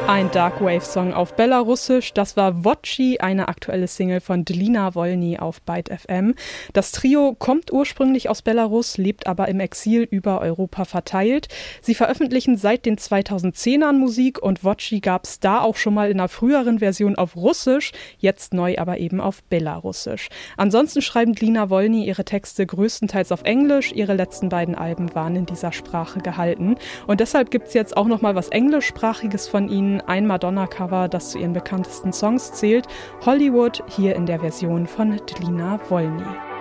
Ein Darkwave-Song auf Belarussisch, das war Voci, eine aktuelle Single von Dlina Wolny auf Byte FM. Das Trio kommt ursprünglich aus Belarus, lebt aber im Exil über Europa verteilt. Sie veröffentlichen seit den 2010ern Musik und Voci gab es da auch schon mal in einer früheren Version auf Russisch, jetzt neu aber eben auf Belarussisch. Ansonsten schreiben Dlina Wolny ihre Texte größtenteils auf Englisch, ihre letzten beiden Alben waren in dieser Sprache gehalten. Und deshalb gibt es jetzt auch noch mal was Englischsprachiges von ihnen, ein Madonna-Cover, das zu ihren bekanntesten Songs zählt, Hollywood, hier in der Version von Dlina Wolny.